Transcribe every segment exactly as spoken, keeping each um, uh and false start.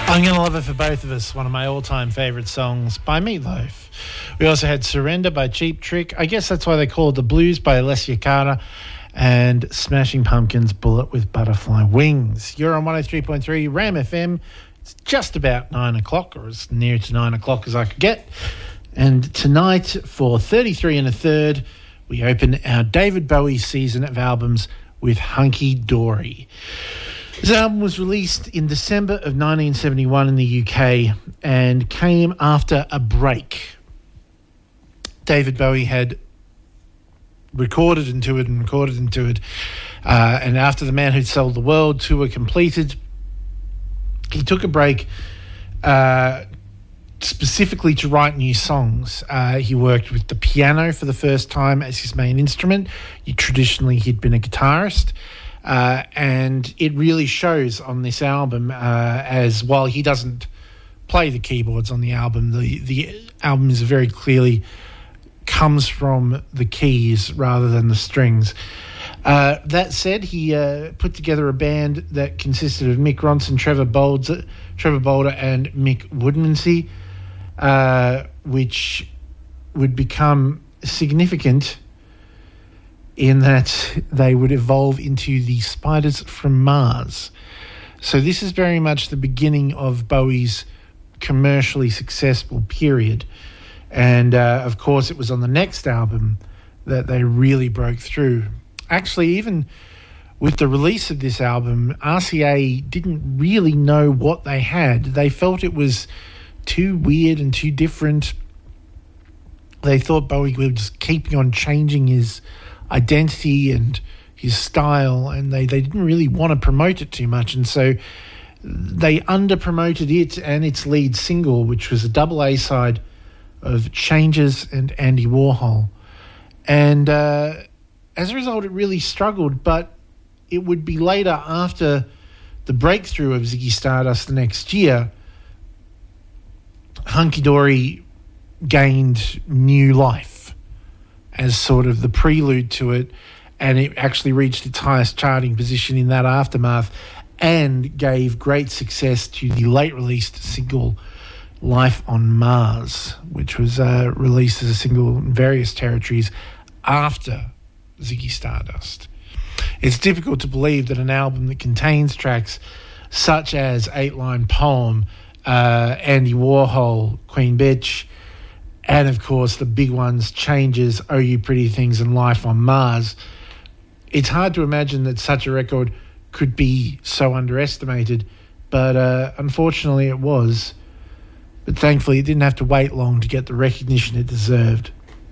I'm Gonna Love It for Both of Us, one of my all-time favourite songs by Meatloaf. We also had Surrender by Cheap Trick. I guess that's why they call it The Blues by Alessia Cara. And Smashing Pumpkins' Bullet with Butterfly Wings. You're on one oh three point three Ram F M. It's just about nine o'clock, or as near to nine o'clock as I could get. And tonight, for thirty-three and a third, we open our David Bowie season of albums with Hunky Dory. This album was released in December of nineteen seventy-one in the U K and came after a break. David Bowie had recorded and toured and recorded and toured, uh, and after The Man Who Sold the World tour completed, he took a break uh, specifically to write new songs. Uh, he worked with the piano for the first time as his main instrument. He, traditionally, he'd been a guitarist. Uh, and it really shows on this album, uh, as while he doesn't play the keyboards on the album, the, the album is very clearly comes from the keys rather than the strings. Uh, that said, he uh, put together a band that consisted of Mick Ronson, Trevor Bolder, Trevor Bolder and Mick Woodmansey, uh, which would become significant in that they would evolve into the Spiders from Mars. So this is very much the beginning of Bowie's commercially successful period. And, uh, of course, it was on the next album that they really broke through. Actually, even with the release of this album, R C A didn't really know what they had. They felt it was too weird and too different. They thought Bowie was keeping on changing his identity and his style, and they, they didn't really want to promote it too much, and so they under-promoted it and its lead single, which was a double A-side of Changes and Andy Warhol. And uh, as a result, it really struggled, but it would be later, after the breakthrough of Ziggy Stardust the next year, Hunky Dory gained new life as sort of the prelude to it, and it actually reached its highest charting position in that aftermath and gave great success to the late-released single Life on Mars, which was uh, released as a single in various territories after Ziggy Stardust. It's difficult to believe that an album that contains tracks such as Eight-Line Poem, uh, Andy Warhol, Queen Bitch, and, of course, the big ones, Changes, Oh You Pretty Things, and Life on Mars. It's hard to imagine that such a record could be so underestimated, but uh, unfortunately it was. But thankfully it didn't have to wait long to get the recognition it deserved.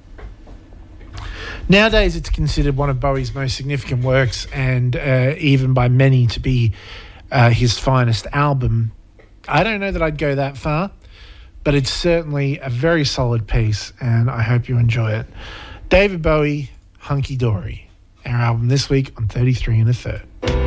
Nowadays it's considered one of Bowie's most significant works, and uh, even by many to be uh, his finest album. I don't know that I'd go that far, but it's certainly a very solid piece, and I hope you enjoy it. David Bowie, Hunky Dory, our album this week on thirty-three and a third.